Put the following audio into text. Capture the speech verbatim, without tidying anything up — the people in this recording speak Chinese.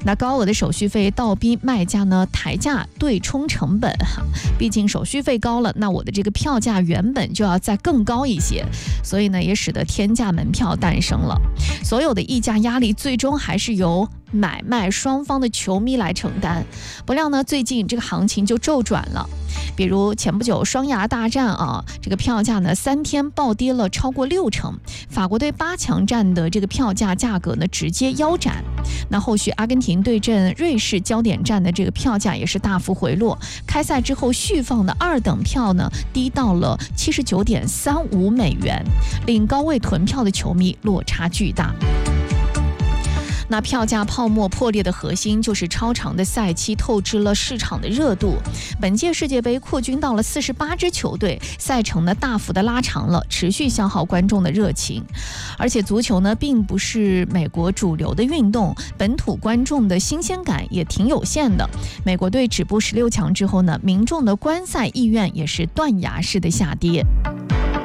那高额的手续费倒逼卖家呢抬价对冲成本哈，毕竟手续费高了，那我的这个票价原本就要再更高一些，所以呢也使得天价门票诞生了。所有的议价压力最终还是由买卖双方的球迷来承担。不料呢，最近这个行情就骤转了。比如前不久双牙大战啊，这个票价呢三天暴跌了超过六成。法国队八强战的这个票价价格呢直接腰斩。那后续阿根廷对阵瑞士焦点战的这个票价也是大幅回落。开赛之后续放的二等票呢低到了七十九点三五美元，令高位囤票的球迷落差巨大。那票价泡沫破裂的核心就是超长的赛期透支了市场的热度。本届世界杯扩军到了四十八支球队，赛程呢大幅的拉长了，持续消耗观众的热情。而且足球呢并不是美国主流的运动，本土观众的新鲜感也挺有限的。美国队止步十六强之后呢，民众的观赛意愿也是断崖式的下跌。